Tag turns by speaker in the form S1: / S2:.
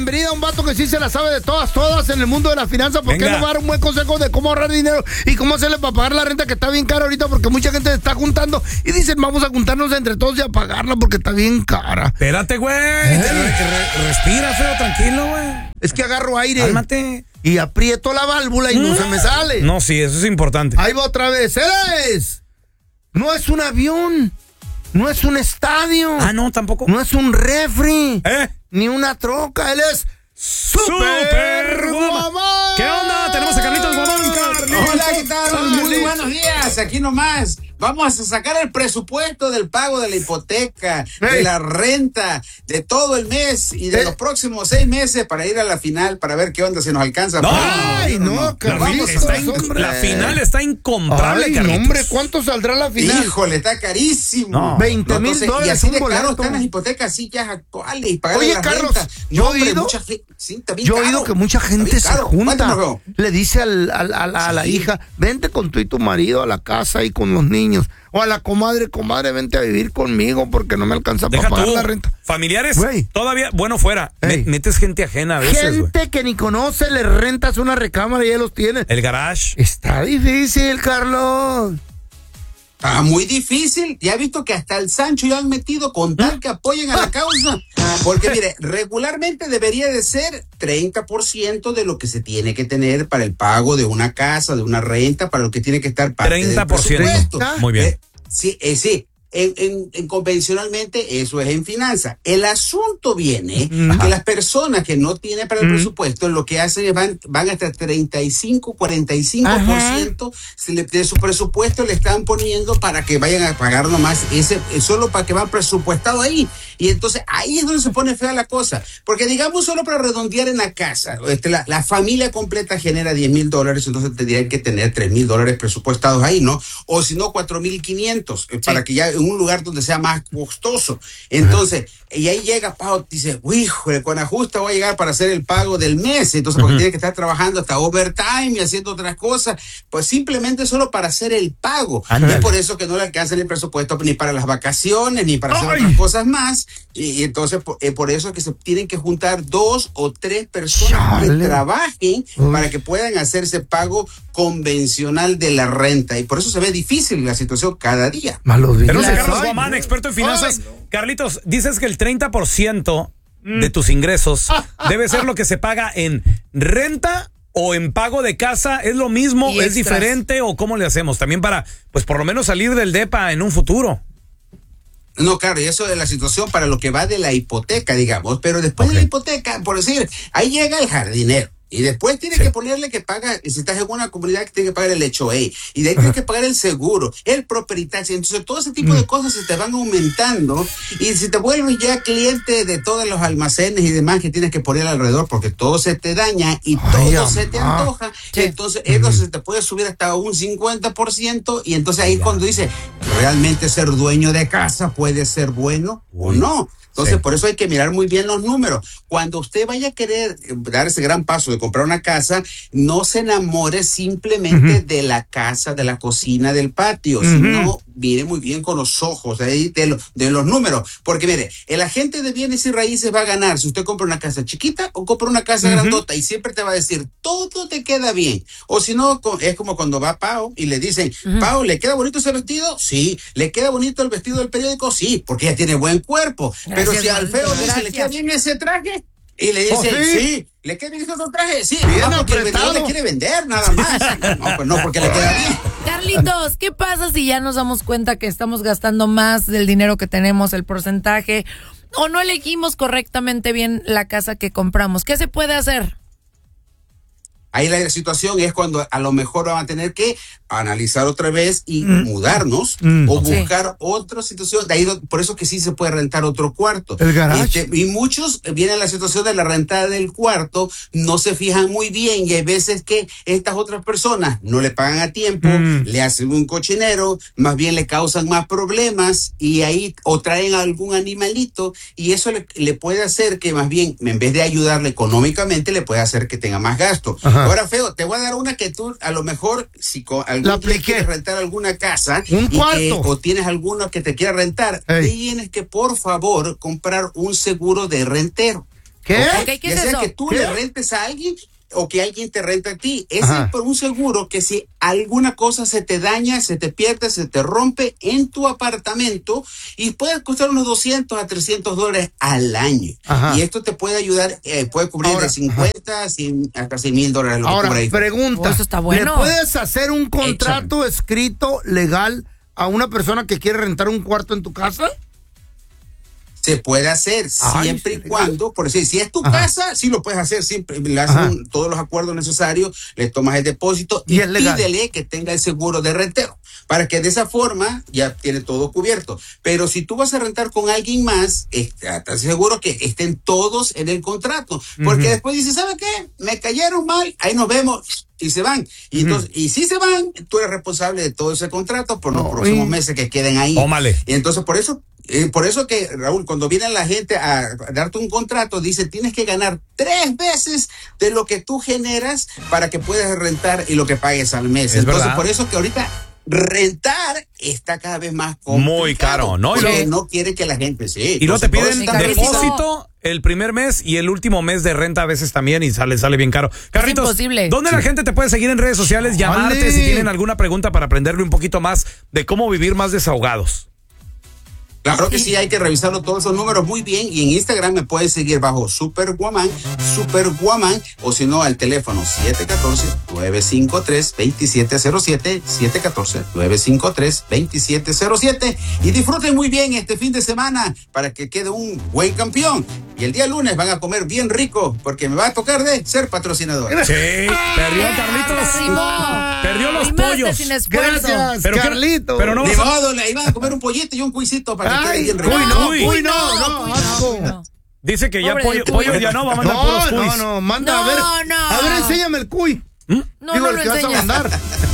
S1: Bienvenida a un vato que sí se la sabe de todas en el mundo de las finanzas, porque él nos va a dar un buen consejo de cómo ahorrar dinero y cómo hacerle para pagar la renta, que está bien cara ahorita, porque mucha gente se está juntando y dicen, vamos a juntarnos entre todos y a pagarla porque está bien cara.
S2: Espérate, güey. Respira, feo, tranquilo, güey.
S1: Es que agarro aire.
S2: Cálmate.
S1: Y aprieto la válvula y no se me sale.
S2: No, sí, eso es importante.
S1: Ahí va otra vez. No es un avión. No es un estadio.
S2: Ah, no, tampoco.
S1: No es un refri. Ni una troca. Él es Super Guamán.
S2: ¿Qué onda? Tenemos a Carlitos Guamán.
S3: Hola, ¿qué tal? Muy buenos días. Aquí nomás. Vamos a sacar el presupuesto del pago de la hipoteca, de la renta, de todo el mes y de los próximos 6 meses para ir a la final, para ver qué onda, si nos alcanza.
S1: Carlitos,
S2: la final está incomparable, Carlitos.
S1: Hombre, ¿cuánto saldrá la final?
S3: Híjole, está carísimo.
S1: $20,000.
S3: Y así de caro están las hipotecas así ya actuales. Y pagar la
S1: Carlos,
S3: renta.
S1: yo he oído que mucha gente se junta. Le dice a la hija, vente con tú y tu marido a la casa y con los niños. O a la comadre, vente a vivir conmigo porque no me alcanza para pagar la renta.
S2: Familiares, todavía, bueno, fuera. Metes gente ajena a veces,
S1: gente que ni conoce, le rentas una recámara y ya los tiene.
S2: El garage.
S1: Está difícil, Carlos.
S3: Está muy difícil. Ya he visto que hasta el Sancho ya han metido con tal que apoyen a la causa. Porque, mire, regularmente debería de ser 30% de lo que se tiene que tener para el pago de una casa, de una renta, para lo que tiene que estar parte 30%. Del presupuesto.
S2: Muy bien.
S3: Sí. En convencionalmente eso es en finanzas. El asunto viene que las personas que no tienen para el presupuesto lo que hacen es van hasta 35, 45% de su presupuesto le están poniendo para que vayan a pagar nomás solo para que van presupuestado ahí. Y entonces ahí es donde se pone fea la cosa. Porque digamos solo para redondear en la casa, la familia completa genera $10,000, entonces tendrían que tener $3,000 presupuestados ahí, ¿no? O si no, 4,500 para que ya en un lugar donde sea más costoso. Entonces, y ahí llega Pau, dice, híjole, con ajuste voy a llegar para hacer el pago del mes. Entonces, porque tiene que estar trabajando hasta overtime y haciendo otras cosas, pues simplemente solo para hacer el pago. Y es por eso que no le alcanza el presupuesto ni para las vacaciones, ni para hacer otras cosas más. Y entonces, por eso es que se tienen que juntar 2 o 3 personas que trabajen para que puedan hacer ese pago convencional de la renta. Y por eso se ve difícil la situación cada día.
S2: Tenemos a Carlos Guamán, experto en finanzas. Carlitos, dices que el 30% de tus ingresos debe ser lo que se paga en renta o en pago de casa. ¿Es lo mismo? ¿Es diferente? ¿O cómo le hacemos? También para, pues por lo menos salir del depa en un futuro.
S3: No, claro, y eso es la situación para lo que va de la hipoteca, digamos. Pero después de la hipoteca, por decir, ahí llega el jardinero. Y después tiene que ponerle que paga, si estás en una comunidad que tiene que pagar el HOA, y de ahí tienes que pagar el seguro, el property tax. Entonces todo ese tipo de cosas se te van aumentando, y si te vuelves ya cliente de todos los almacenes y demás que tienes que poner alrededor, porque todo se te daña y todo se te antoja, entonces eso se te puede subir hasta un 50%, y entonces ahí es cuando dice, ¿realmente ser dueño de casa puede ser bueno o no? Entonces, por eso hay que mirar muy bien los números. Cuando usted vaya a querer dar ese gran paso de comprar una casa, no se enamore simplemente de la casa, de la cocina, del patio, sino mire muy bien con los ojos ahí de los números. Porque mire, el agente de bienes y raíces va a ganar si usted compra una casa chiquita o compra una casa grandota, y siempre te va a decir, todo te queda bien. O si no, es como cuando va Pau y le dicen, Pau, ¿le queda bonito ese vestido? Sí. ¿Le queda bonito el vestido del periódico? Sí, porque ella tiene buen cuerpo. Pero si al feo dice, ¿le queda bien ese traje? Y le dice, sí, ¿le queda bien ese traje? Sí, porque el vendedor le quiere vender, nada más. No, pues no, porque le queda bien.
S4: Carlitos, ¿qué pasa si ya nos damos cuenta que estamos gastando más del dinero que tenemos, el porcentaje, o no elegimos correctamente bien la casa que compramos? ¿Qué se puede hacer?
S3: Ahí la situación es cuando a lo mejor van a tener que analizar otra vez y mudarnos o buscar otra situación. De ahí, por eso que sí se puede rentar otro cuarto.
S1: El garage.
S3: Y muchos vienen la situación de la rentada del cuarto, no se fijan muy bien, y hay veces que estas otras personas no le pagan a tiempo, le hacen un cochinero, más bien le causan más problemas, y ahí o traen a algún animalito, y eso le puede hacer que más bien, en vez de ayudarle económicamente, le puede hacer que tenga más gasto. Ahora, feo, te voy a dar una que tú, a lo mejor, si algún día quieres rentar alguna casa, o tienes alguno que te quiera rentar, tienes que, por favor, comprar un seguro de rentero.
S1: ¿Qué?
S4: Okay, ¿qué
S3: ya
S4: es
S3: sea
S4: eso?
S3: que tú le rentes a alguien o que alguien te renta a ti. Es por un seguro que si alguna cosa se te daña, se te pierde, se te rompe en tu apartamento y puede costar unos $200 a $300 al año. Ajá. Y esto te puede ayudar, puede cubrir de 50 hasta $100,000.
S1: Ahora, pregunta,
S4: eso está bueno.
S1: ¿Le puedes hacer un contrato escrito legal a una persona que quiere rentar un cuarto en tu casa?
S3: Se puede hacer siempre y cuando, por decir, si es tu casa, sí lo puedes hacer, siempre le haces todos los acuerdos necesarios, le tomas el depósito y pídele que tenga el seguro de rentero, para que de esa forma ya tiene todo cubierto. Pero si tú vas a rentar con alguien más, estás seguro que estén todos en el contrato, porque después dices, ¿sabe qué? Me cayeron mal, ahí nos vemos. Y se van. Y entonces, y si se van, tú eres responsable de todo ese contrato por los próximos meses que queden ahí.
S2: Tómale.
S3: Y entonces por eso que, Raúl, cuando viene la gente a darte un contrato, dice, tienes que ganar 3 veces de lo que tú generas para que puedas rentar y lo que pagues al mes. Entonces, por eso que ahorita rentar está cada vez más complicado.
S2: Muy caro, ¿no?
S3: Porque no quiere que la gente
S2: y no te piden depósito el primer mes y el último mes de renta a veces también y sale bien caro. Carlitos, ¿dónde la gente te puede seguir en redes sociales? Llamarte si tienen alguna pregunta para aprenderle un poquito más de cómo vivir más desahogados.
S3: Claro que sí, hay que revisarlo todos esos números muy bien. Y en Instagram me puedes seguir bajo Superwoman, o si no al teléfono 714-953-2707, 714-953-2707. Y disfruten muy bien este fin de semana para que quede un buen campeón. Y el día lunes van a comer bien rico porque me va a tocar de ser patrocinador.
S2: Sí, perdió Carlitos. Perdió los pollos.
S1: Gracias, pero Carlitos.
S3: Pero no, ni modo, le iban a comer un pollito y un cuisito para que quede bien rico.
S1: Uy, no.
S2: Dice que ya pollo ya no, va a mandar puros cuis.
S1: No, manda a ver. A ver, enséñame el cuy.
S4: No, no lo enseñas.